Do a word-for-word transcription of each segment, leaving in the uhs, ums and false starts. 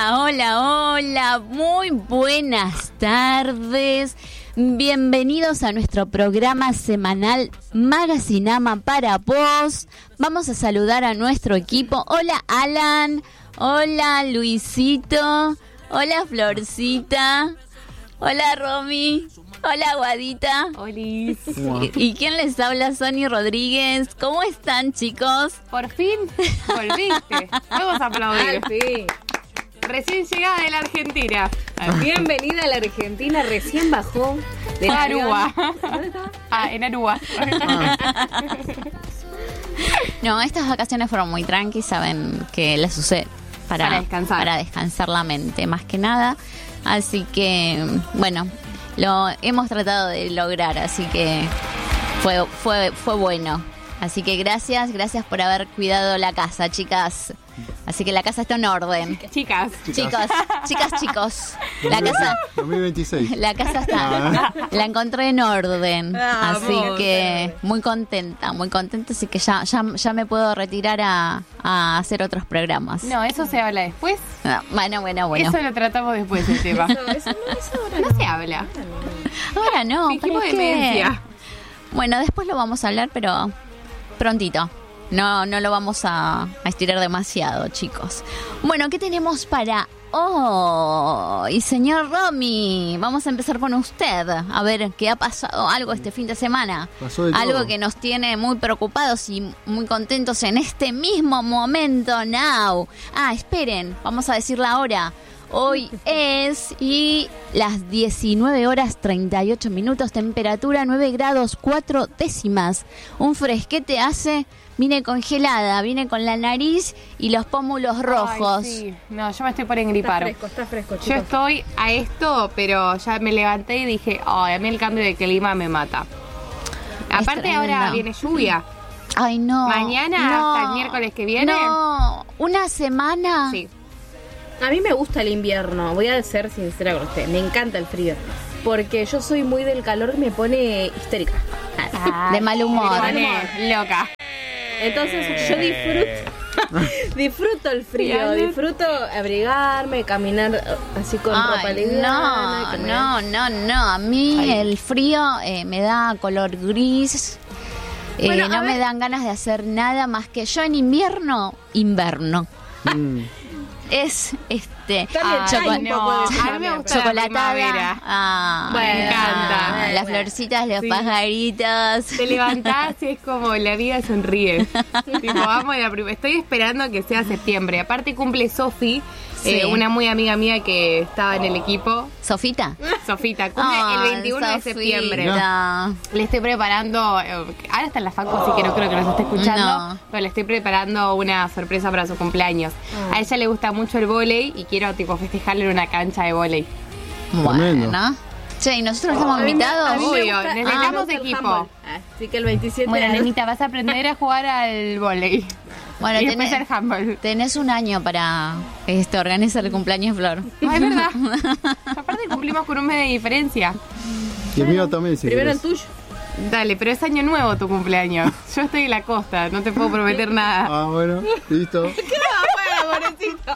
Hola, hola, hola, muy buenas tardes. Bienvenidos a nuestro programa semanal Magacinama para vos. Vamos a saludar a nuestro equipo. Hola Alan, hola Luisito, hola Florcita, hola Romy, hola Guadita. Olis. ¿Y, ¿Y quién les habla? Sony Rodríguez. ¿Cómo están, chicos? Por fin volviste. Vamos a aplaudir. Al fin. Recién llegada de la Argentina. Bienvenida a la Argentina, recién bajó de la Aruba. ¿Dónde estaba? Ah, en Aruba. No, estas vacaciones fueron muy tranqui, saben que les sucede para, Para descansar. para descansar la mente, más que nada. Así que, bueno, lo hemos tratado de lograr, así que fue, fue, fue bueno. Así que gracias, gracias por haber cuidado la casa, chicas. Así que la casa está en orden. Chicas. Chicos, chicas, chicos. La casa, dos mil veintiséis. la casa está, la encontré en orden. Vamos. Así que muy contenta, muy contenta. Así que ya, ya, ya me puedo retirar a, a hacer otros programas. No, eso se habla después. Ah, Bueno, bueno, bueno. Eso lo tratamos después del tema. No, eso no, eso ahora No se habla. Ahora no, Fingimos ¿para qué? demencia. Bueno, después lo vamos a hablar, pero prontito. No, no lo vamos a, a estirar demasiado, chicos. Bueno, ¿qué tenemos para hoy, señor Romy? Vamos a empezar con usted. A ver, ¿qué ha pasado algo este fin de semana? Pasó de todo. Algo que nos tiene muy preocupados y muy contentos en este mismo momento, now. Ah, esperen, vamos a decir la hora. Hoy es y las diecinueve horas treinta y ocho minutos, temperatura nueve grados cuatro décimas. Un fresquete hace, viene congelada, viene con la nariz y los pómulos rojos. Ay, sí. No, yo me estoy por engripar. Está fresco, está fresco, Yo chicos. estoy a esto, pero ya me levanté y dije, ay, a mí el cambio de clima me mata. Aparte tremendo. ahora viene lluvia. Ay, no. Mañana no, hasta el miércoles que viene. No, una semana. Sí. A mí me gusta el invierno, voy a ser sincera con usted. Me encanta el frío. Porque yo soy muy del calor que me pone histérica. De mal humor. Me pone loca. Entonces yo disfruto disfruto el frío, Real. disfruto abrigarme, caminar así con ropa Ay, liviana. no, que me- no, no, no. A mí Ay. el frío eh, me da color gris. Eh, Bueno, a no me ver. dan ganas de hacer nada más que yo en invierno, inverno. Mm. Es este También Ay, hay un no, poco de a mí me también, gusta la chocolatada. primavera. Ah, Bueno, me encanta. bueno, las bueno. florcitas, los Sí. pajaritos. Te levantás y es como la vida sonríe. Tipo, amo la prim- Estoy esperando que sea septiembre. Aparte cumple Sofi, Sí. eh, una muy amiga mía que estaba en el equipo. Sofita. Sofita, cumple Ah, el veintiuno de Sofita. septiembre. No. Le estoy preparando, eh, ahora está en la facu, así que no creo que nos esté escuchando, No. pero le estoy preparando una sorpresa para su cumpleaños. Ah. A ella le gusta mucho el vóley y quiero tipo festejarle en una cancha de vóley. Tremendo. Bueno. Che, ¿y nosotros estamos A mí me- invitados? a mí me Obvio, gusta- necesitamos a mí me gusta el equipo. handball. Así que el veintisiete Bueno, de nenita, vas a aprender a jugar al vóley. Bueno, y después tenés, al handball. tenés un año para este, organizar el cumpleaños de Flor. No, es verdad. Aparte cumplimos con un mes de diferencia. Y el mío también, si Primero el querés. tuyo. Dale, pero es año nuevo tu cumpleaños. Yo estoy en la costa, no te puedo prometer nada. Ah, bueno, listo. Bueno, pobrecito.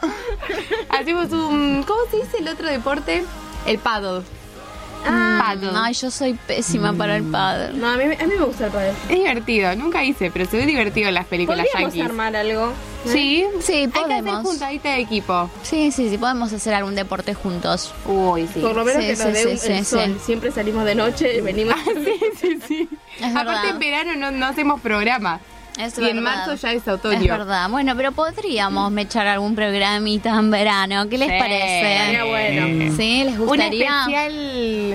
Hacemos un... ¿Cómo se dice el otro deporte? El paddle. Ah, Paddle. Ay, yo soy pésima para el padre. no, a mí, a mí me gusta el padre. Es divertido, nunca hice, pero se ve divertido en las películas Podríamos yankees. armar algo. ¿no? Sí, Sí, Hay que hacer podemos. juntadita de equipo. Sí, sí, sí, podemos hacer algún deporte juntos. Uy, sí. Por lo menos Sí, que nos sí, dé sí, un- sí, el sí. sol. Siempre salimos de noche y venimos. sí, sí, sí. Es Aparte verdad. en verano no, no hacemos programa. Es y en verdad. marzo ya es Es otoño. verdad. Bueno, pero podríamos echar algún programita en verano. ¿Qué les Sí. parece? Estaría bueno. ¿Sí? ¿Les Un gustaría? especial...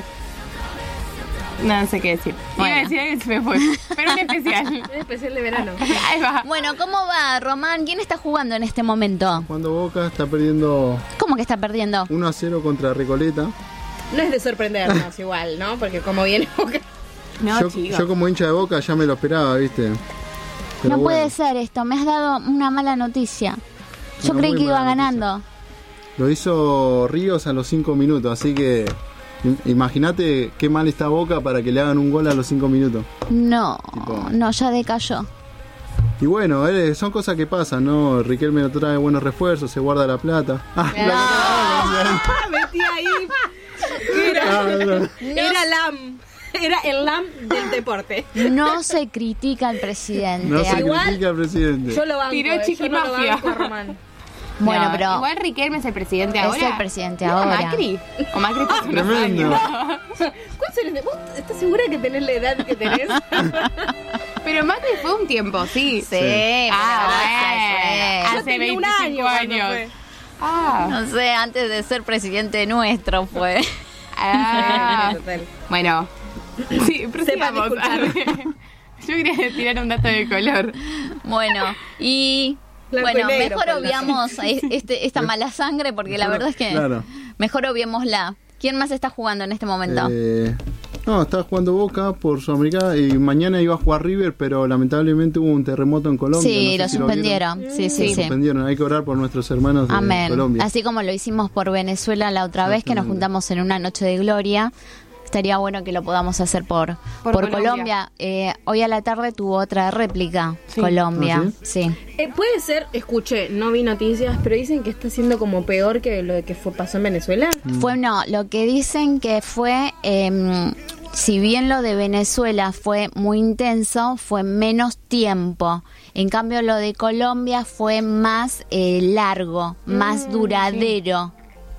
No, no sé qué decir. Bueno. Iba a decir algo y se me fue. Pero un especial. Un especial de verano. Ahí va. Bueno, ¿cómo va, Román? ¿Quién está jugando en este momento? Cuando Boca está perdiendo ¿Cómo que está perdiendo? uno a cero contra Recoleta. No es de sorprendernos igual, ¿no? Porque como viene Boca. No, yo, chicos. yo como hincha de Boca ya me lo esperaba, ¿viste? Pero No bueno, puede ser esto. Me has dado una mala noticia. Yo Una creí muy que iba mala ganando. Lo hizo Ríos a los cinco minutos, así que im- imagínate qué mal está Boca para que le hagan un gol a los cinco minutos. No, Tipo- no, ya decayó. Y bueno, eh, son cosas que pasan, ¿no? Riquelme no trae buenos refuerzos, se guarda la plata. Ah, No. Ah, metí ahí. Era, la- ah, era Lam. Era el Lam del deporte. No se critica al presidente. no se Igual, critica al presidente. Yo lo banco. Tiró eh, yo no lo chiquimafia. banco, Román. Bueno, No, pero igual Riquelme es el presidente es ahora. el presidente ¿No era ahora. Macri? O Macri pasó unos Tremendo. años. ¿Cuántos años? ¿Vos estás segura que tenés la edad que tenés? Pero Macri fue un tiempo, sí. Sí, pero Ah, hace- Yo hace tenía un veinticinco año cuando años. fue. Ah, no sé, antes de ser presidente nuestro fue. ah. Total. Bueno, sí, prosigamos. disculpar. Yo quería tirar un dato de color. Bueno, y Blanco bueno, y negro, mejor con la- obviamos es- este, esta mala sangre porque la verdad es que Claro. mejor obviémosla. ¿Quién más está jugando en este momento? Eh, no, estaba jugando Boca por Sudamericana y mañana iba a jugar River, pero lamentablemente hubo un terremoto en Colombia. sí, no sé lo si vieron. suspendieron. Sí, sí, Lo sí. suspendieron, hay que orar por nuestros hermanos de Amén. Colombia. Así como lo hicimos por Venezuela la otra vez que nos Exactamente. juntamos en una noche de gloria. Estaría bueno que lo podamos hacer por, por, Por Colombia. Colombia. Eh, hoy a la tarde tuvo otra réplica, Sí. Colombia. ¿Ah, sí. Eh, puede ser, escuché, no vi noticias, pero dicen que está siendo como peor que lo que fue, pasó en Venezuela. Fue, no, lo que dicen que fue, eh, si bien lo de Venezuela fue muy intenso, fue menos tiempo. En cambio, lo de Colombia fue más eh, largo, más duradero.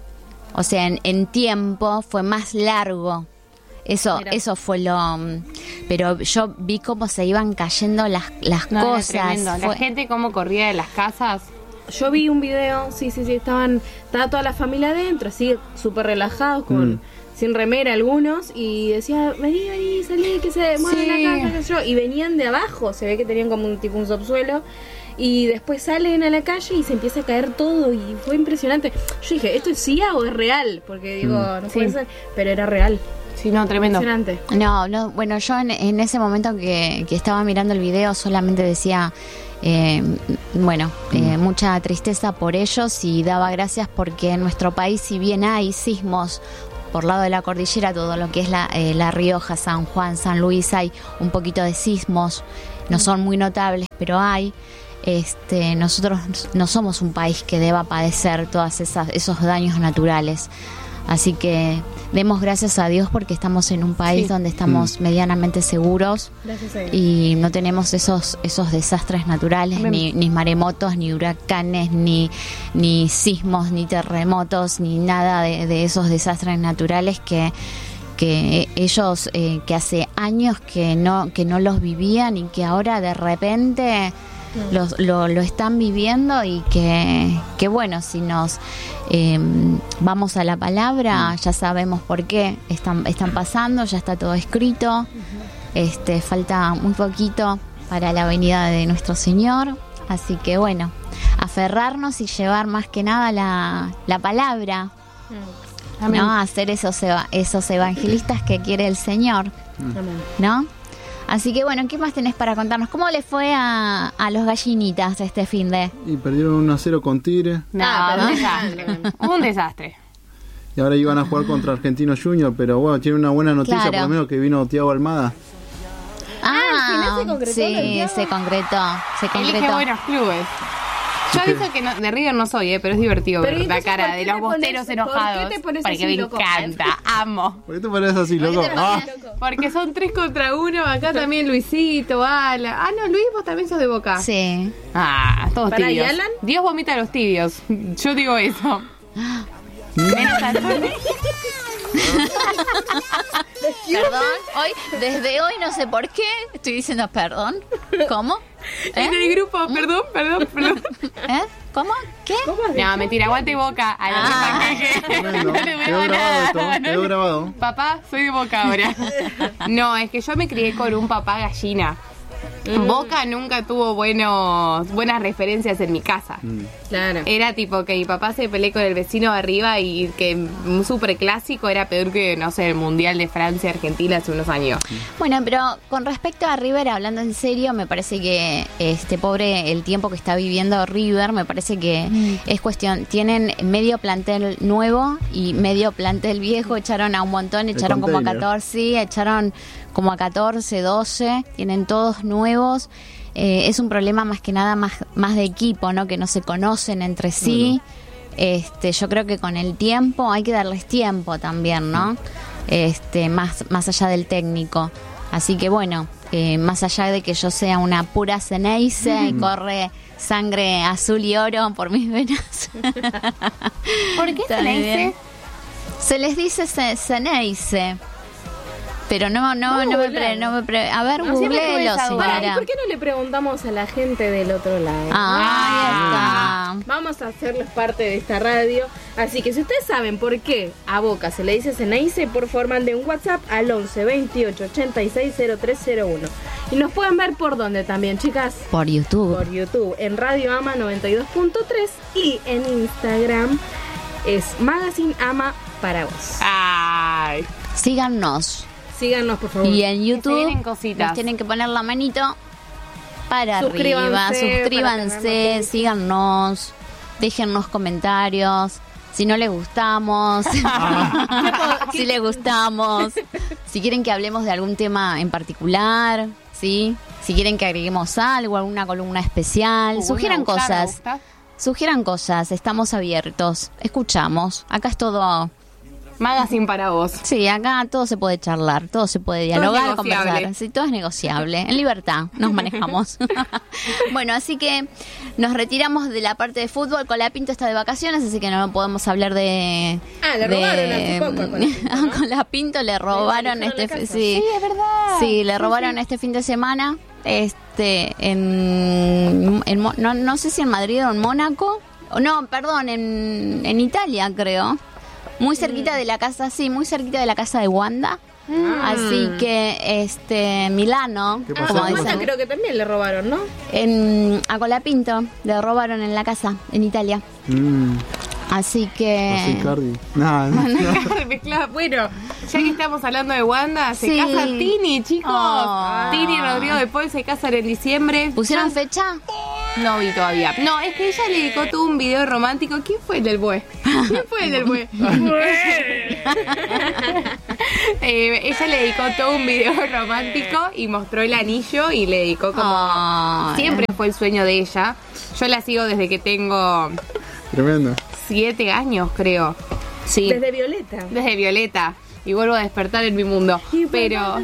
O sea, en, en tiempo fue más largo. Eso, Mira. eso fue lo... mm, Pero yo vi cómo se iban cayendo las, las No, era cosas. tremendo. La Fue- gente cómo corría de las casas. Yo vi un video, sí, sí, sí, estaban, estaba toda la familia adentro, así, súper relajados, con Mm. sin remera algunos, y decía, vení, vení, salí, que se mueve Sí. la casa, qué sé yo, y venían de abajo, se ve que tenían como un tipo un subsuelo, y después salen a la calle y se empieza a caer todo, y fue impresionante. Yo dije, ¿esto es C I A o es real? Porque digo, no puede Sí. ser, pero era real, Sí, no, tremendo. impresionante. No, no, bueno, yo en, en ese momento que, que estaba mirando el video solamente decía, eh, bueno, eh, mucha tristeza por ellos y daba gracias porque en nuestro país, si bien hay sismos por lado de la cordillera, todo lo que es la, eh, la Rioja, San Juan, San Luis, hay un poquito de sismos, no son muy notables, pero hay. Este, nosotros no somos un país que deba padecer todos esos daños naturales. Así que demos gracias a Dios porque estamos en un país Sí. donde estamos medianamente seguros Gracias a Dios. y no tenemos esos esos desastres naturales, ni, ni maremotos, ni huracanes, ni, ni sismos, ni terremotos, ni nada de, de esos desastres naturales que que ellos eh, que hace años que no que no los vivían y que ahora de repente los, lo, lo están viviendo y que, que bueno, si nos eh, vamos a la palabra, ya sabemos por qué están, están pasando, ya está todo escrito, este falta muy poquito para la venida de nuestro Señor, así que bueno, aferrarnos y llevar más que nada la, la palabra, Amén. ¿no? Hacer esos, eva- esos evangelistas que quiere el Señor, Amén. ¿no? Así que bueno, ¿qué más tenés para contarnos? ¿Cómo le fue a, a los gallinitas este fin de? Y perdieron uno a cero con Tigre. No, Ah, pero un no. desastre. Un desastre. Y ahora iban a jugar contra Argentino Junior, pero bueno, tiene una buena noticia, Claro. por lo menos que vino Thiago Almada. Ah, al final se concretó lo de sí, Thiago. se concretó, se Elige concretó. buenos clubes. Yo aviso que no- de River no soy, eh, pero es divertido Pero ver la entonces, cara ¿por de qué los te pones- bosteros por qué enojados. te pones Porque así, me loco? encanta, amo. ¿Por qué te pareces así, loco? te Ah, pones loco? Porque son tres contra uno, acá también Luisito, Ala. Ah, no, Luis, vos también sos de Boca. Sí. Ah, todos ¿Para, y tibios. Alan? Dios vomita a los tibios. Yo digo eso. Menos a Tony. Perdón, hoy, desde hoy no sé por qué, estoy diciendo perdón. ¿Cómo? En ¿Eh? el grupo, perdón, perdón, perdón. ¿Eh? ¿Cómo? ¿Qué? No, mentira, aguante Boca. A la Ah. que- tremendo. No le veo Quedó grabado nada, esto, no quedó le- grabado. Papá, soy de Boca ahora. No, es que yo me crié con un papá gallina. Boca nunca tuvo buenos, buenas referencias en mi casa. Claro. Era tipo que mi papá se peleó con el vecino de arriba y que un super clásico era peor que, no sé, el Mundial de Francia, Argentina hace unos años. Bueno, pero con respecto a River, hablando en serio, me parece que este pobre, el tiempo que está viviendo River, me parece que es cuestión, tienen medio plantel nuevo y medio plantel viejo, echaron a un montón, echaron como a container. catorce, sí, echaron como a catorce, doce, tienen todos nuevos. eh, es un problema más que nada más, más de equipo, ¿no? Que no se conocen entre sí. Este, yo creo que con el tiempo hay que darles tiempo también, ¿no? Este, más, más allá del técnico. Así que bueno, eh, más allá de que yo sea una pura Ceneice y corre sangre azul y oro por mis venas. ¿Por qué Está Ceneice? bien. Se les dice ce- Ceneice. Pero no, no, Vamos no, a me, googlear. pre, no me pre, a ver, No, siempre tuve googleelo, esa duda. Pará, ¿y señora. por qué no le preguntamos a la gente del otro lado? Ah, ahí está. Vamos a hacerles parte de esta radio. Así que si ustedes saben por qué a Boca se le dice Ceneice, por favor manden un WhatsApp al once veintiocho ochenta y seis cero tres cero uno. Y nos pueden ver por dónde también, chicas. Por YouTube. Por YouTube, en Radio Ama noventa y dos punto tres y en Instagram es Magazine Ama para vos. Ay. Síganos. Síganos, por favor. Y en YouTube vienen cositas. nos tienen que poner la manito para Suscríbanse, arriba. para tener Suscríbanse, noticias. síganos, déjennos comentarios. Si no les gustamos, si les gustamos, si quieren que hablemos de algún tema en particular, ¿sí? Si quieren que agreguemos algo, alguna columna especial, Uh, sugieran me gusta, me cosas. gusta. Sugieran cosas, estamos abiertos, escuchamos. Acá es todo. Magazine para vos. Sí, acá todo se puede charlar, todo se puede dialogar, negociable. conversar. Sí, todo es negociable. En libertad nos manejamos. Bueno, así que nos retiramos de la parte de fútbol. Colapinto está de vacaciones, así que no podemos hablar de. Ah, le de- robaron hace poco a Colapinto, ¿no? a Colapinto le robaron dejaron este. la casa. Sí, es verdad. sí, le robaron este fin de semana. Este, en. en Mo- no, no sé si en Madrid o en Mónaco. O no, perdón, en, en Italia, creo. Muy cerquita de la casa, sí, muy cerquita de la casa de Wanda. Así que, este, Milano, ¿Qué Ah, pasó? como a Wanda dicen. creo que también le robaron, ¿no? En, a Colapinto le robaron en la casa, en Italia. Mm, Así que... así Cardi. No, no, no. Remezclada. Bueno, ya que estamos hablando de Wanda, se Sí. casa Tini, chicos. Oh. Tini y Rodrigo de Paul se casan en diciembre. ¿Pusieron Yo fecha? no vi todavía. No, es que ella le dedicó todo un video romántico. ¿Quién fue el del bue? ¿Quién fue el del bue? Eh, ella le dedicó todo un video romántico y mostró el anillo y le dedicó como... Ay. Siempre fue el sueño de ella. Yo la sigo desde que tengo Tremendo. siete años, creo. Sí. Desde Violeta. Desde Violeta. Y vuelvo a despertar en mi mundo. Y vuelvo Pero. a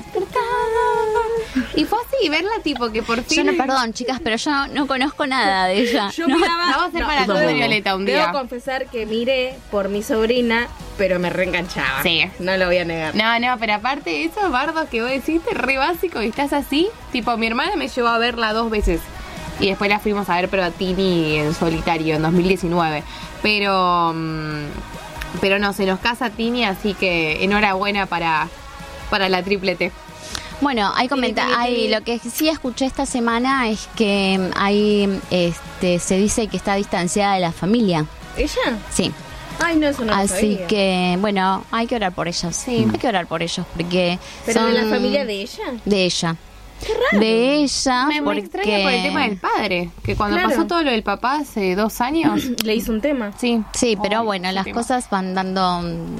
Y fue así, verla tipo que por fin. Yo no, perdón, chicas, pero yo no conozco nada de ella. Yo No, miraba, Vamos a hacer no, maratón yo de Violeta un debo día. confesar que miré por mi sobrina, pero me reenganchaba. Sí. No lo voy a negar. No, no, pero aparte esos bardos que vos decís, es re básico y estás así. Tipo, mi hermana me llevó a verla dos veces. Y después la fuimos a ver, pero a Tini en solitario, en dos mil diecinueve. Pero. mm, Pero no, se nos casa Tini, así que enhorabuena para, para la triplete. Bueno, hay comenta Tiri, tiri, hay tiri. lo que sí escuché esta semana es que hay este se dice que está distanciada de la familia. ¿Ella? Sí. Ay, no, eso no lo Así sabía. que, bueno, hay que orar por ellos. Sí, hay que orar por ellos porque ¿Pero son de la familia de ella? de ella. De ella Me, me porque extraña por el tema del padre, que cuando Claro. pasó todo lo del papá hace dos años. Le hizo un tema. Sí. Sí, pero Ay, bueno, ese las tema. cosas van dando,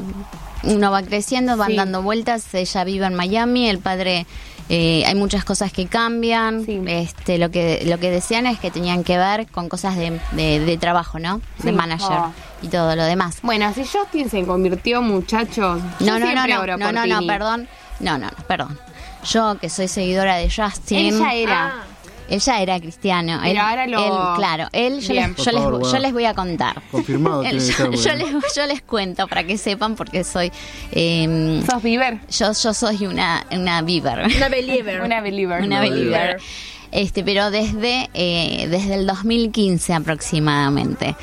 uno va creciendo, van Sí. dando vueltas. Ella vive en Miami, el padre, eh, hay muchas cosas que cambian. Sí. Este, lo que lo que decían es que tenían que ver con cosas de, de, de trabajo, ¿no? De Sí. manager Oh. y todo lo demás. Bueno, si Justin se convirtió, muchachos. yo No, no, no, siempre no, oro no, por no, no, Tini. perdón, no, no, no, perdón. Yo que soy seguidora de Justin. Ella era. Ah, Ella era cristiano. Pero él, ahora lo- él, claro, él, yo, Bien. les, Por yo, les, favor, yo bueno. les voy a contar. Confirmado Él- tiene que yo, ser, yo bueno. les, yo les cuento para que sepan porque soy eh, Sos Bieber. yo yo soy una una Bieber, una believer. Una believer. una believer. believer. Este, pero desde eh, desde el dos mil quince aproximadamente.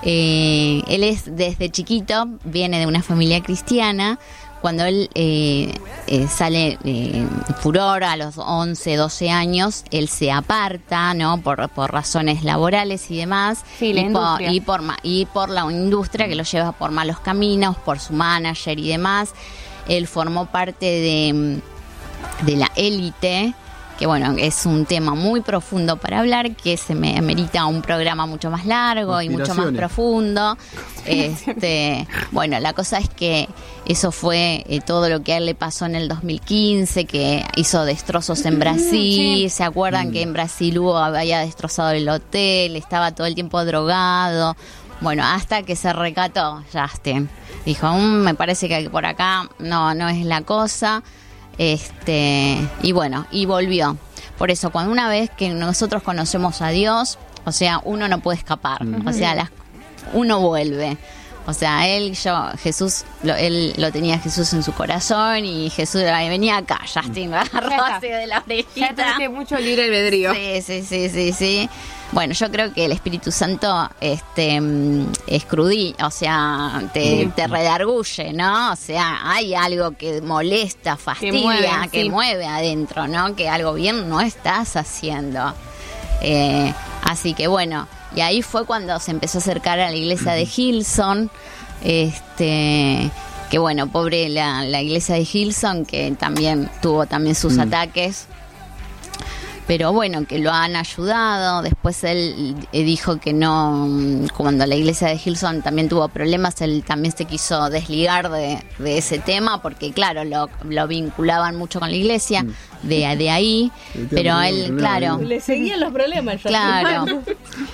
Eh, él es desde chiquito, viene de una familia cristiana. Cuando él eh, eh, sale eh, furor a los once, doce años, él se aparta, ¿no? Por, por razones laborales y demás. Sí, la y, por, industria. y, por, ma- y por la industria que lo lleva por malos caminos, por su manager y demás. Él formó parte de, de la élite que bueno, es un tema muy profundo para hablar, que se me amerita un programa mucho más largo y mucho más profundo. Este, bueno, la cosa es que eso fue eh, todo lo que a él le pasó en el dos mil quince, que hizo destrozos en Brasil. Sí. ¿Se acuerdan mm. que en Brasil hubo, había destrozado el hotel, estaba todo el tiempo drogado? Bueno, hasta que se recató Justin. Dijo, mmm, me parece que por acá no, no es la cosa. Este, y bueno, y volvió. Por eso, cuando una vez que nosotros conocemos a Dios, o sea, uno no puede escapar. Mm. O sea, las, uno vuelve. O sea, él, yo, Jesús, lo, él lo tenía Jesús en su corazón y Jesús venía acá, Justin, lo agarró así de la orejita. Ya tiene mucho libre albedrío. Sí, sí, sí, sí, sí. Bueno, yo creo que el Espíritu Santo este escrudí, o sea, te, sí. te redarguye, ¿no? O sea, hay algo que molesta, fastidia, que mueve, que sí. mueve adentro, ¿no? Que algo bien no estás haciendo. Eh, así que bueno, y ahí fue cuando se empezó a acercar a la iglesia de Hillsong, este, que bueno, pobre la, la iglesia de Hillsong, que también tuvo también sus mm. ataques. Pero bueno, que lo han ayudado. Después él dijo que no, cuando la iglesia de Hillsong también tuvo problemas, él también se quiso desligar de, de ese tema, porque claro, lo, lo vinculaban mucho con la iglesia, de, de ahí, pero él, claro... Le seguían los problemas. Claro.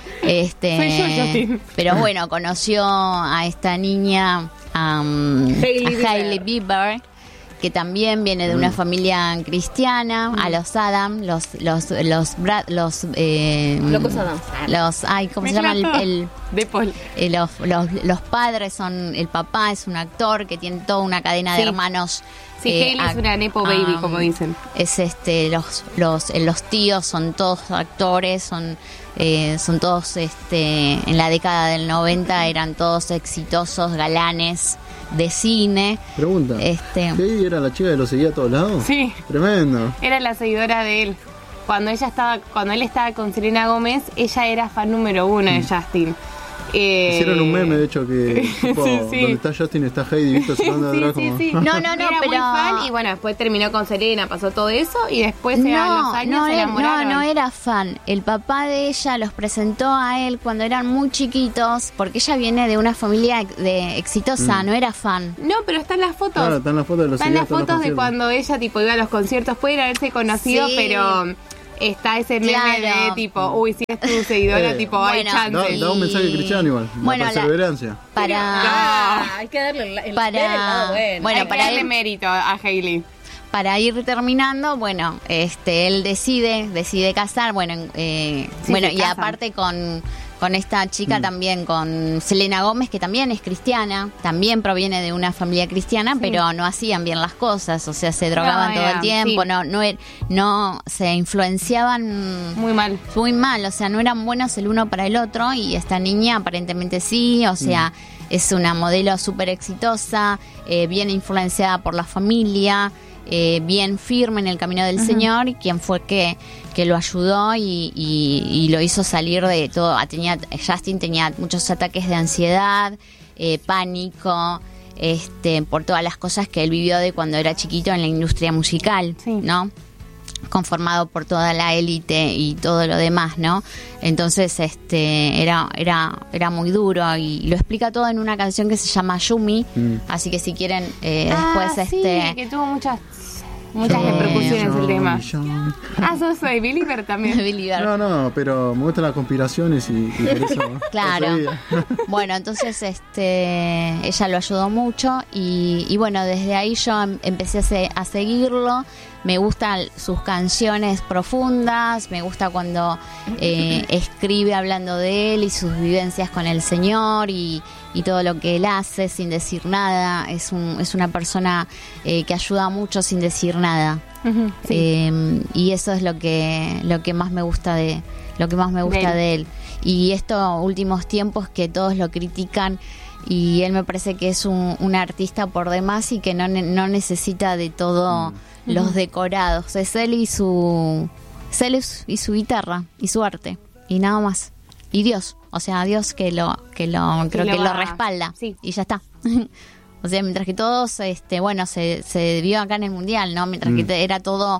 Este, Soy yo, pero bueno, conoció a esta niña, um, Hailey a Hailey Bieber, que también viene de una familia cristiana, mm. a los Adam, los los los Brad, los eh, locos Adam, los ay, ¿cómo Me se llama el, el de Paul? Eh, los, los los padres son, el papá es un actor que tiene toda una cadena sí. de hermanos. Sí, eh, Hailey es una nepo baby, um, como dicen. Es este los los eh, los tíos son todos actores, son eh, son todos este en la década del noventa eran todos exitosos galanes de cine. Pregunta, este, ¿qué era la chica que lo seguía a todos lados? Sí. Tremendo. Era la seguidora de él. Cuando ella estaba, cuando él estaba con Selena Gómez, ella era fan número uno de Justin. Eh... Hicieron un meme, de hecho, que tipo, sí, sí. donde está Justin está Heidi, ¿viste? Sonando sí, atrás sí, como... sí. No, no, no, era pero... muy fan y bueno, después terminó con Selena, pasó todo eso y después se no, los años no, se era, enamoraron. no, no era fan. El papá de ella los presentó a él cuando eran muy chiquitos, porque ella viene de una familia de exitosa, mm. no era fan. No, pero están las fotos. Claro, están las fotos de los Están las fotos de cuando ella tipo iba a los conciertos, pueden haberse conocido, sí. pero... Está ese meme claro. de tipo, uy, si es tu seguidora, Eh, tipo, bueno, hay chance. Da, da un mensaje cristiano igual, bueno, la perseverancia. La, para... Ah, hay que darle el, el, para, el lado bueno. bueno, hay para que darle él, mérito a Hailey. Para ir terminando, bueno, este, él decide, decide casar, bueno, eh, Sí, bueno, se y casan. aparte con, con esta chica Mm. también, con Selena Gómez, que también es cristiana, también proviene de una familia cristiana, Sí. pero no hacían bien las cosas, o sea, se drogaban No, todo era- el tiempo, sí. no, no, er- no, se influenciaban Muy mal. muy mal, o sea, no eran buenos el uno para el otro, y esta niña aparentemente sí, o sea, es una modelo súper exitosa, eh, bien influenciada por la familia, eh, bien firme en el camino del Ujú. Señor, y quien fue que, que lo ayudó y, y, y lo hizo salir de todo. Tenía, Justin tenía muchos ataques de ansiedad, eh, pánico, este, por todas las cosas que él vivió de cuando era chiquito en la industria musical, Sí. ¿no? Conformado por toda la élite y todo lo demás, ¿no? Entonces, este, era, era, era muy duro, y lo explica todo en una canción que se llama Yumi, Mm. así que si quieren eh, Ah, después, sí, este, que tuvo muchas muchas Eh, repercusiones el John, tema. John. Ah, sos soy Believer también. Believer. No, no, pero me gustan las conspiraciones y, y por eso... Claro. otro día. Bueno, entonces este ella lo ayudó mucho, y, y bueno, desde ahí yo em- empecé a, se- a seguirlo. Me gustan sus canciones profundas, me gusta cuando eh, escribe hablando de él y sus vivencias con el Señor, y, y todo lo que él hace sin decir nada. Es un, es una persona eh, que ayuda mucho sin decir nada. Ujú, sí. Eh, y eso es lo que lo que más me gusta de lo que más me gusta De de él. Y estos últimos tiempos que todos lo critican, y él me parece que es un, un artista por demás, y que no, ne- no necesita de todo los decorados. Es él y su es él y su- y su guitarra y su arte, y nada más. Y Dios, o sea, Dios que lo que lo Que creo lo que lo va- respalda, sí. y ya está. O sea, mientras que todos, este, bueno, se, se vio acá en el Mundial, ¿no? Mientras Mm. que te- era todo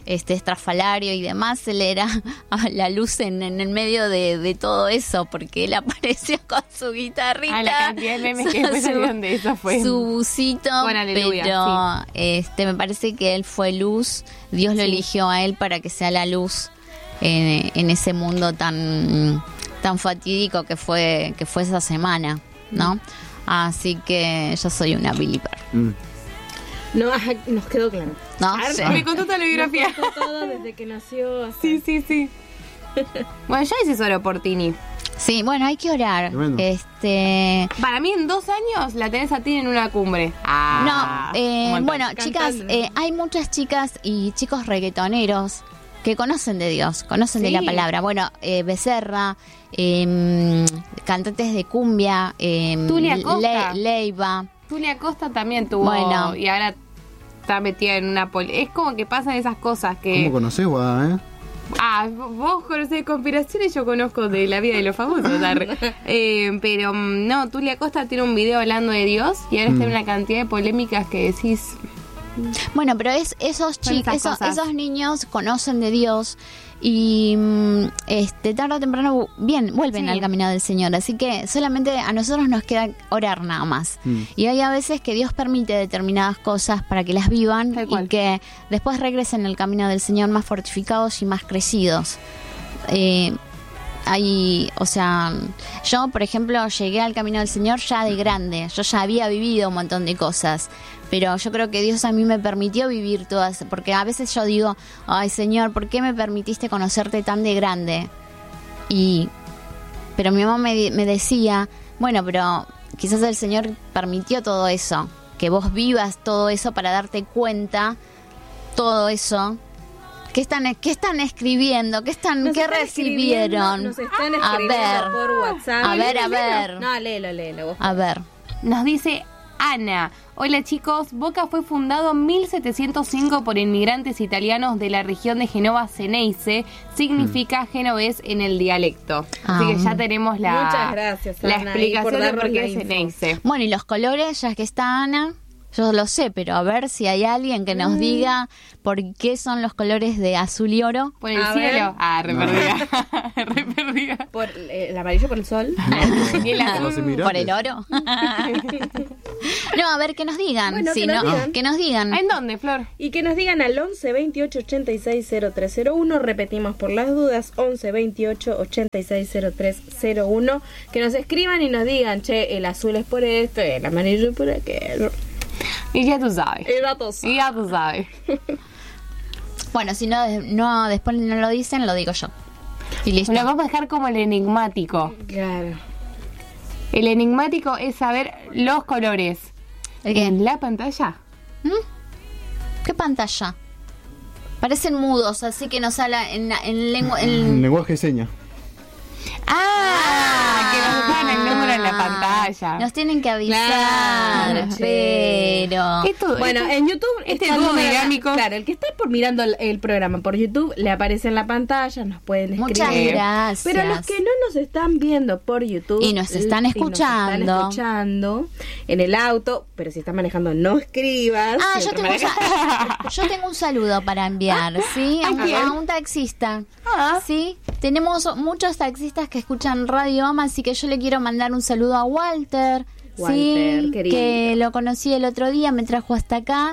este estrafalario y demás, él era la luz en, en el medio de, de todo eso, porque él apareció con su guitarrita. Ah, la cantidad de memes que después salieron de eso fue. Su busito, Bueno, aleluya, pero este me parece que él fue luz, Dios lo Sí. eligió a él para que sea la luz en, en ese mundo tan, tan fatídico que fue, que fue esa semana, ¿no? Así que yo soy una believer. Mm. No, ajá, nos quedó claro. ¿No? Arre. Sí. Me contó toda la biografía. Nos contó todo desde que nació hasta... Sí, sí, sí. Bueno, ya hice oro por Tini. Sí, bueno, hay que orar. Tremendo. Este, Para mí en dos años la tenés a Tini en una cumbre. Ah, no, eh, un montón. bueno, Cantando. chicas, eh, hay muchas chicas y chicos reggaetoneros que conocen de Dios, conocen de Sí. la palabra. Bueno, eh, Becerra, eh, cantantes de cumbia, eh, Tulia Costa. Le- Leiva. Tulia Costa también tuvo. Bueno. Y ahora está metida en una poli. Es como que pasan esas cosas que. ¿Cómo conocés, Guada, eh? Ah, vos conocés de conspiraciones, yo conozco de la vida de los famosos. arre. eh, pero mm, no, Tulia Costa tiene un video hablando de Dios y ahora está en Mm. una cantidad de polémicas que decís. Bueno, pero es esos Son chicos, esas esos, cosas. esos niños conocen de Dios y mm, este tarde o temprano bien vuelven Sí. al camino del Señor, así que solamente a nosotros nos queda orar nada más. Mm. Y hay a veces que Dios permite determinadas cosas para que las vivan Tal y cual. que después regresen al camino del Señor más fortificados y más crecidos. Eh, hay, o sea, yo por ejemplo llegué al camino del Señor ya de grande, yo ya había vivido un montón de cosas, pero yo creo que Dios a mí me permitió vivir todas, porque a veces yo digo, ay Señor, ¿por qué me permitiste conocerte tan de grande? Y, pero mi mamá me, me decía, bueno, pero quizás el Señor permitió todo eso, que vos vivas todo eso para darte cuenta, todo eso. ¿Qué están, qué están escribiendo? ¿Qué están, Nos qué están recibieron? escribiendo- Nos están A escribiendo ver. por WhatsApp. A ver, a Léelo, léelo. ver. No, léelo, léelo. Vos. A ver. Nos dice Ana. Hola chicos, Boca fue fundado en mil setecientos cinco por inmigrantes italianos de la región de Genova Ceneice, significa genovés en el dialecto. Así que Ah. ya tenemos la, Muchas gracias, la Ana, explicación y por de darnos por qué la es info. Ceneice. Bueno, y los colores, ya que está Ana, yo lo sé, pero a ver si hay alguien que nos diga por qué son los colores de azul y oro. Por el A cielo. ver. Ah, re perdida. Re perdida. Por eh, el amarillo por el sol. Y el Los azul. inmigrantes. ¿Por el oro? No, a ver, que nos digan. Bueno, si que nos no, digan. que nos digan. ¿En dónde, Flor? Y que nos digan al once veintiocho ochenta y seis cero tres cero uno. Repetimos por las dudas, once veintiocho ochenta y seis cero tres cero uno. Que nos escriban y nos digan, che, el azul es por esto, el amarillo es por aquello. Y ya tú sabes. El datos. Y ya tú sabes. Bueno, si no, no después no lo dicen, lo digo yo. Y listo. Lo vamos a dejar como el enigmático. Claro. El enigmático es saber los colores. ¿El qué? En la pantalla. ¿Mm? ¿Qué pantalla? Parecen mudos, así que nos habla en, en lengua... En En... lenguaje de señas. Ah, que nos pongan el número en la pantalla. Nos tienen que avisar, Claro, che. pero... Esto, Bueno, esto- en YouTube este está el dúo número- dinámico. Claro, el que está por mirando el, el programa por YouTube le aparece en la pantalla, nos pueden escribir. Muchas gracias. Pero los que no nos están viendo por YouTube Y nos están y escuchando. nos están escuchando en el auto, pero si están manejando no escribas. Ah, Si yo están tengo, un manejando- sa- yo tengo un saludo para enviar, ¿sí? A, un- quién? a un taxista. Ah. Sí, tenemos muchos taxistas que escuchan Radio Ama, así que yo le quiero mandar un saludo a Walter, Walter, sí, querido. que lo conocí el otro día, me trajo hasta acá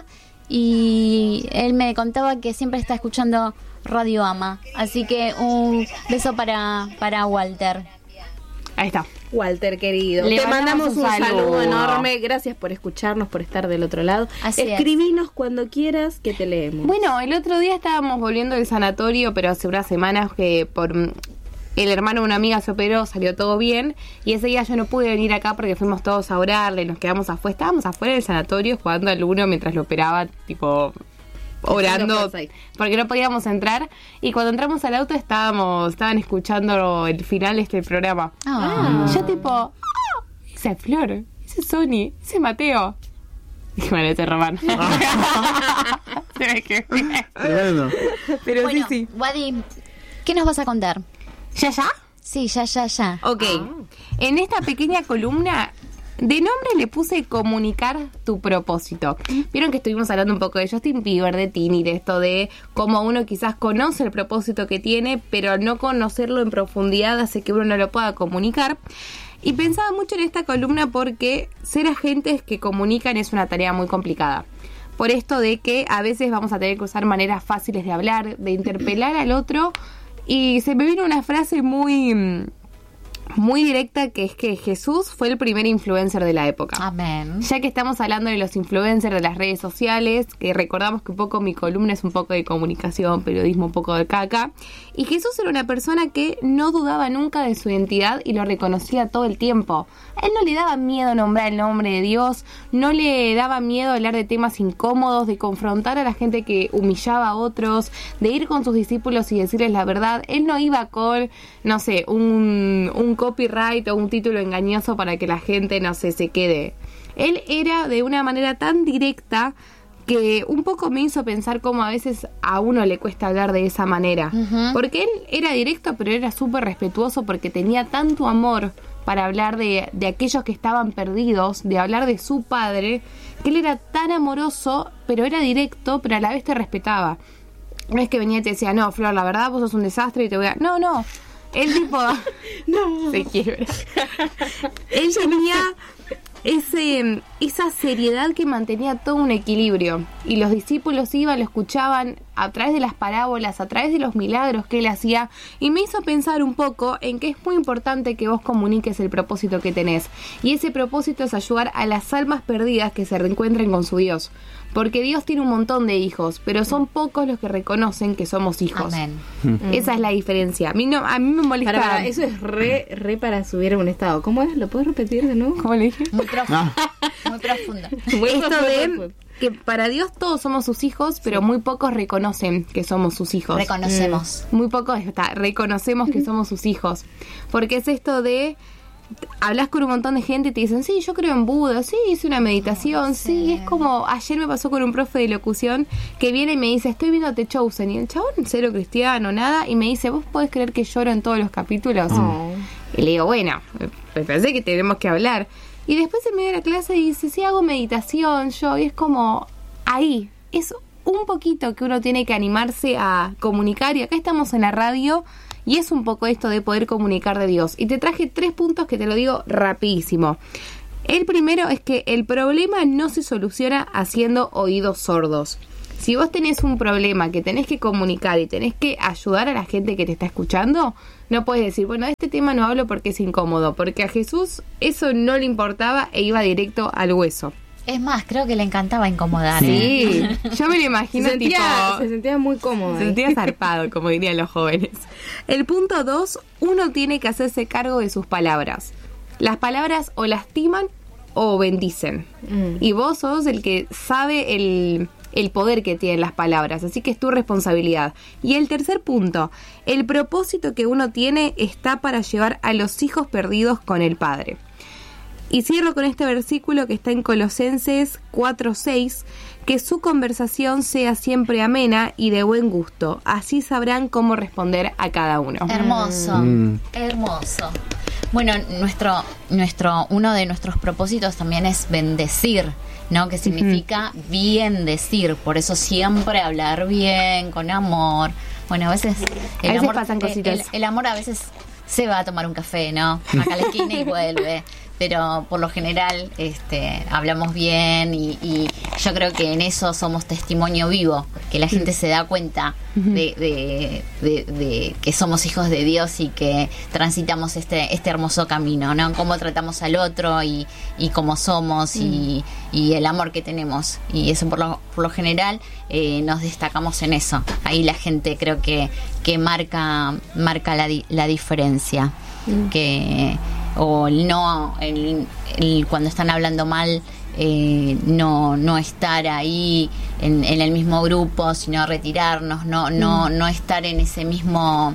y él me contaba que siempre está escuchando Radio Ama, así que un beso para para Walter. Ahí está. Walter, querido. Le Te mandamos mandamos un un saludo. saludo enorme. Gracias por escucharnos, por estar del otro lado. Así es. Escribinos cuando quieras que te leemos. Bueno, el otro día estábamos volviendo del sanatorio, pero hace unas semanas que por mm, el hermano de una amiga se operó, salió todo bien, y ese día yo no pude venir acá porque fuimos todos a orarle, nos quedamos afuera, estábamos afuera del sanatorio jugando al uno mientras lo operaba, tipo orando, fuerza ahí. porque no podíamos entrar, y cuando entramos al auto estábamos, estaban escuchando el final de este programa. Ah. Yo tipo, ¡ah! Ese es Flor, ese es Sony, ese es Mateo. Dije, bueno, ese es Román. Se ve que Tremendo. pero Bueno, sí, sí. Wadi, ¿qué nos vas a contar? ¿Ya, ya? Sí, ya, ya, ya. Ok. En esta pequeña columna De nombre le puse comunicar tu propósito. Vieron que estuvimos hablando un poco de Justin Bieber, de Tini, de esto de cómo uno quizás conoce el propósito que tiene, pero al no conocerlo en profundidad hace que uno no lo pueda comunicar. Y pensaba mucho en esta columna porque ser agentes que comunican es una tarea muy complicada. Por esto de que a veces vamos a tener que usar maneras fáciles de hablar, de interpelar al otro. Y se me vino una frase muy... muy directa, que es que Jesús fue el primer influencer de la época. Amén. Ya que estamos hablando de los influencers de las redes sociales, que recordamos que un poco mi columna es un poco de comunicación, periodismo, un poco de caca, y Jesús era una persona que no dudaba nunca de su identidad y lo reconocía todo el tiempo. A él no le daba miedo nombrar el nombre de Dios, no le daba miedo hablar de temas incómodos, de confrontar a la gente que humillaba a otros, de ir con sus discípulos y decirles la verdad. Él no iba con, no sé, un, un copyright o un título engañoso para que la gente, no sé, se quede. Él era de una manera tan directa que un poco me hizo pensar cómo a veces a uno le cuesta hablar de esa manera. Uh-huh. Porque él era directo, pero era súper respetuoso porque tenía tanto amor para hablar de, de aquellos que estaban perdidos, de hablar de su padre, que él era tan amoroso, pero era directo, pero a la vez te respetaba. No es que venía y te decía, no, Flor, la verdad vos sos un desastre y te voy a... No, no. Él tipo... no. Se quiebra. Él tenía ese, esa seriedad que mantenía todo un equilibrio. Y los discípulos iban, lo escuchaban a través de las parábolas, a través de los milagros que él hacía. Y me hizo pensar un poco en que es muy importante que vos comuniques el propósito que tenés. Y ese propósito es ayudar a las almas perdidas que se reencuentren con su Dios. Porque Dios tiene un montón de hijos, pero son pocos los que reconocen que somos hijos. Amén. Esa es la diferencia. A mí no, a mí me molesta. Para, para, eso es re, re para subir a un estado. ¿Cómo es? ¿Lo puedes repetir de nuevo? ¿Cómo le dije? Muy profundo. Muy profundo. Muy Esto profundo, de profundo. que para Dios todos somos sus hijos, pero muy pocos reconocen que somos sus hijos. Reconocemos. Mm. Muy pocos está, reconocemos que somos sus hijos. Porque es esto de... Hablas con un montón de gente y te dicen, sí, yo creo en Buda, sí, hice una meditación, sí. sí, es como, ayer me pasó con un profe de locución que viene y me dice, estoy viendo The Chosen, y el chabón, cero cristiano, nada, y me dice, ¿vos podés creer que lloro en todos los capítulos? Oh. Y le digo, bueno, me pensé que tenemos que hablar. Y después en medio de la clase dice, sí, hago meditación yo, y es como, ahí, es un poquito que uno tiene que animarse a comunicar, y acá estamos en la radio. Y es un poco esto de poder comunicar de Dios. Y te traje tres puntos que te lo digo rapidísimo. El primero es que el problema no se soluciona haciendo oídos sordos. Si vos tenés un problema que tenés que comunicar y tenés que ayudar a la gente que te está escuchando, no puedes decir, bueno, de este tema no hablo porque es incómodo. Porque a Jesús eso no le importaba e iba directo al hueso. Es más, creo que le encantaba incomodar. Sí, ¿eh? Yo me lo imagino se sentía, tipo... Se sentía muy cómodo. Se sentía zarpado, como dirían los jóvenes. El punto dos, uno tiene que hacerse cargo de sus palabras. Las palabras o lastiman o bendicen. Mm. Y vos sos el que sabe el, el poder que tienen las palabras, así que es tu responsabilidad. Y el tercer punto, el propósito que uno tiene está para llevar a los hijos perdidos con el Padre. Y cierro con este versículo que está en Colosenses cuatro seis, que su conversación sea siempre amena y de buen gusto, así sabrán cómo responder a cada uno. Hermoso, mm. hermoso. Bueno, nuestro, nuestro, uno de nuestros propósitos también es bendecir, ¿no? Que significa uh-huh. bien decir, por eso siempre hablar bien, con amor. Bueno, a veces el a veces amor pasan cositas. El, el amor a veces se va a tomar un café, ¿no? Acá a la esquina y vuelve. Pero por lo general este, hablamos bien y, y yo creo que en eso somos testimonio vivo, que la gente se da cuenta de, de, de, de que somos hijos de Dios y que transitamos este este hermoso camino, ¿no? Cómo tratamos al otro y, y cómo somos y, y el amor que tenemos. Y eso por lo, por lo general eh, nos destacamos en eso. Ahí la gente creo que, que marca, marca la, la diferencia. Mm. Que... o el no, el, el, cuando están hablando mal, eh, no no estar ahí en, en el mismo grupo, sino retirarnos, no no no estar en ese mismo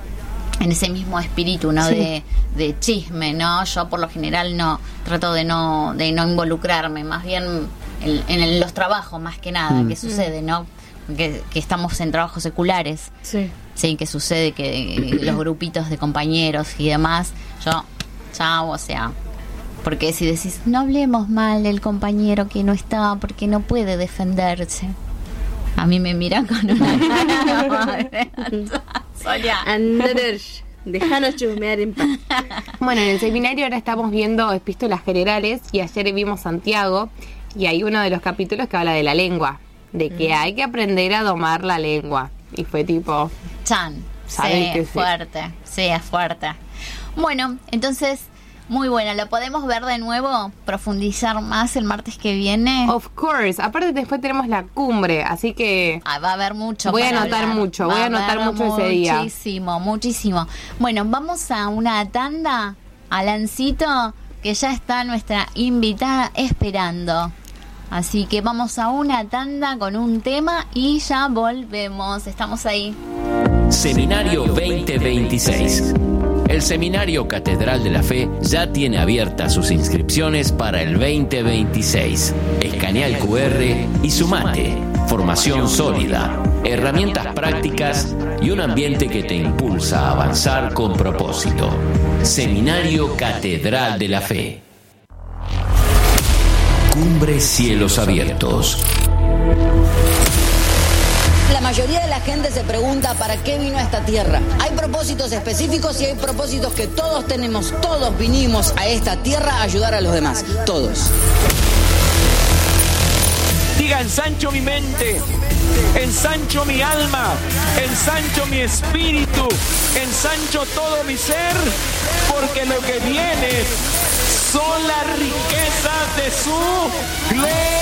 en ese mismo espíritu, ¿no? Sí. de, de chisme, ¿no? Yo por lo general no trato de no de no involucrarme, más bien en, en los trabajos más que nada, mm. que sucede, ¿no? Que, que estamos en trabajos seculares. Sí. Sí, que sucede que los grupitos de compañeros y demás, yo chao, o sea, Porque si decís, no hablemos mal del compañero que no está porque no puede defenderse. A mí me miran con una cara. Sonia. Anders, déjanos chusmear en paz. Bueno, en el seminario ahora estamos viendo epístolas generales y ayer vimos Santiago y hay uno de los capítulos que habla de la lengua, de que mm. hay que aprender a domar la lengua. Y fue tipo... Chan. Sí, es sí? fuerte. Sí, es fuerte. Bueno, entonces... Muy bueno, ¿lo podemos ver de nuevo? ¿Profundizar más el martes que viene? Of course, aparte después tenemos la cumbre, así que... Ah, va a haber mucho. Voy a anotar hablar. mucho, va voy a anotar mucho ese día. Muchísimo, muchísimo. Bueno, vamos a una tanda, Alancito, que ya está nuestra invitada esperando. Así que vamos a una tanda con un tema y ya volvemos, estamos ahí. Seminario veinte veintiséis. El Seminario Catedral de la Fe ya tiene abiertas sus inscripciones para el veinte veintiséis. Escanea el cu erre y sumate. Formación sólida, herramientas prácticas y un ambiente que te impulsa a avanzar con propósito. Seminario Catedral de la Fe. Cumbre Cielos Abiertos. La mayoría de la gente se pregunta ¿para qué vino a esta tierra? Hay propósitos específicos y hay propósitos que todos tenemos. Todos vinimos a esta tierra a ayudar a los demás. Todos. Diga, ensancho mi mente, ensancho mi alma, ensancho mi espíritu, ensancho todo mi ser, porque lo que viene son las riquezas de su gloria.